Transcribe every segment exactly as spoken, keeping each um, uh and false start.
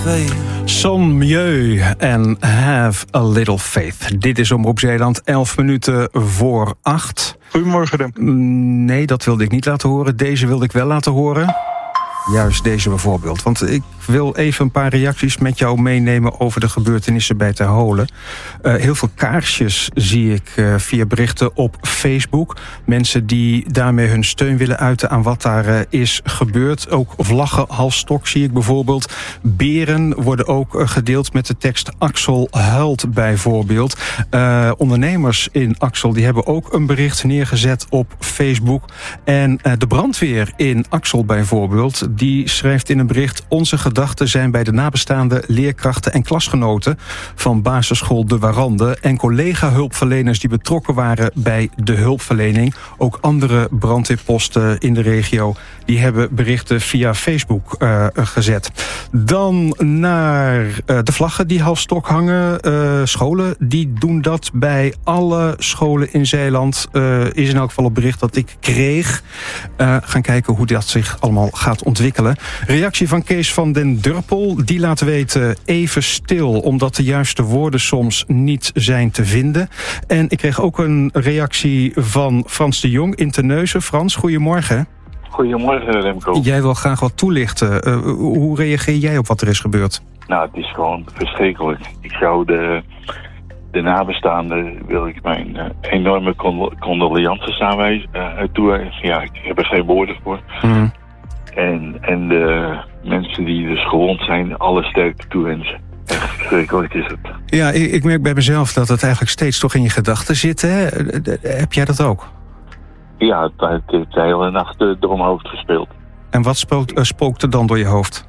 Son Mieu en Have a Little Faith. Dit is Omroep Zeeland, elf minuten voor acht. Goedemorgen, Rem. Nee, dat wilde ik niet laten horen. Deze wilde ik wel laten horen. Juist deze bijvoorbeeld. Want ik wil even een paar reacties met jou meenemen over de gebeurtenissen bij Ter Holen. Uh, heel veel kaarsjes zie ik uh, via berichten op Facebook. Mensen die daarmee hun steun willen uiten aan wat daar uh, is gebeurd. Ook vlaggen, halsstok zie ik bijvoorbeeld. Beren worden ook uh, gedeeld met de tekst Axel huilt bijvoorbeeld. Uh, ondernemers in Axel die hebben ook een bericht neergezet op Facebook. En uh, de brandweer in Axel bijvoorbeeld, die schrijft in een bericht: onze gedachten zijn bij de nabestaanden, leerkrachten en klasgenoten van basisschool De Warande en collega-hulpverleners die betrokken waren bij de hulpverlening. Ook andere brandweerposten in de regio die hebben berichten via Facebook uh, gezet. Dan naar uh, de vlaggen die halfstok hangen. Uh, scholen die doen dat bij alle scholen in Zeeland. Uh, is in elk geval een bericht dat ik kreeg. Uh, gaan kijken hoe dat zich allemaal gaat ontwikkelen. Reactie van Kees van den Durpel. Die laat weten even stil, omdat de juiste woorden soms niet zijn te vinden. En ik kreeg ook een reactie van Frans de Jong in Terneuzen. Frans, goedemorgen. Goedemorgen, Remco. Jij wil graag wat toelichten. Uh, hoe reageer jij op wat er is gebeurd? Nou, het is gewoon verschrikkelijk. Ik zou de, de nabestaanden, wil ik mijn uh, enorme condol- condolences aanwijzen. Uh, toe, ja, ik heb er geen woorden voor. Mm. En, en de mensen die dus gewond zijn, alle sterkte toewensen. Echt verschrikkelijk is het. Ja, ik, ik merk bij mezelf dat het eigenlijk steeds toch in je gedachten zit. Hè? Heb jij dat ook? Ja, het heeft de hele nacht door mijn hoofd gespeeld. En wat spookt, uh, spookt er dan door je hoofd?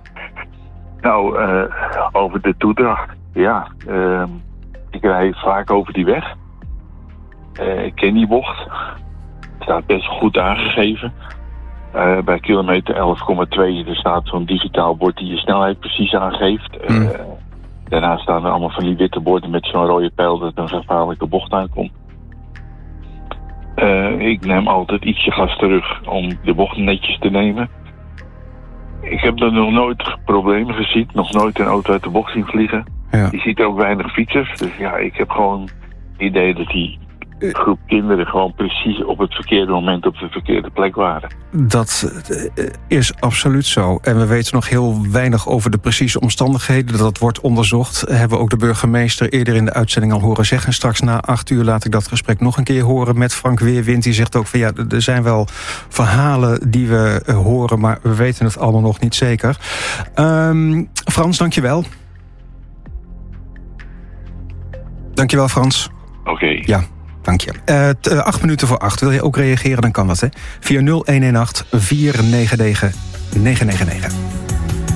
Nou, uh, over de toedracht. Ja, uh, ik rijd vaak over die weg. Uh, ik ken die bocht. Het staat best goed aangegeven. Uh, bij kilometer elf komma twee er staat zo'n digitaal bord die je snelheid precies aangeeft. Uh, mm. Daarna staan er allemaal van die witte borden met zo'n rode pijl dat er een gevaarlijke bocht aankomt. Uh, ik neem altijd ietsje gas terug om de bocht netjes te nemen. Ik heb er nog nooit problemen gezien, nog nooit een auto uit de bocht zien vliegen. Ja. Je ziet ook weinig fietsers, dus ja, ik heb gewoon het idee dat die groep kinderen gewoon precies op het verkeerde moment op de verkeerde plek waren. Dat is absoluut zo. En we weten nog heel weinig over de precieze omstandigheden. Dat wordt onderzocht. Hebben we ook de burgemeester eerder in de uitzending al horen zeggen. Straks na acht uur laat ik dat gesprek nog een keer horen met Frank Weerwind. Die zegt ook van ja, er zijn wel verhalen die we horen, maar we weten het allemaal nog niet zeker. Um, Frans, dankjewel. Dankjewel, Frans. Oké. Okay. Ja. Dank je. Uh, t, uh, acht minuten voor acht. Wil je ook reageren, dan kan dat, hè? Via nul een een acht vier negen negen negen negen negen.